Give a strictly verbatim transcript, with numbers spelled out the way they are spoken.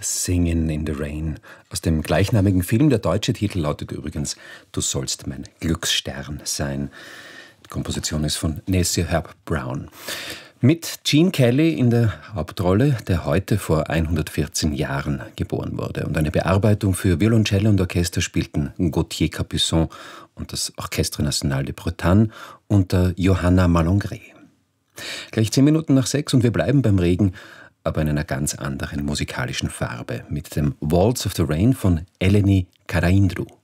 Singin' in the Rain. Aus dem gleichnamigen Film. Der deutsche Titel lautet übrigens Du sollst mein Glücksstern sein. Die Komposition ist von Nasir Herb Brown. Mit Gene Kelly in der Hauptrolle, der heute vor hundertvierzehn Jahren geboren wurde. Und eine Bearbeitung für Violoncelle und Orchester spielten Gauthier Capuçon und das Orchestre National de Bretagne unter Johanna Malengret. Gleich zehn Minuten nach sechs und wir bleiben beim Regen, aber in einer ganz anderen musikalischen Farbe, mit dem Waltz of the Rain von Eleni Karaindrou.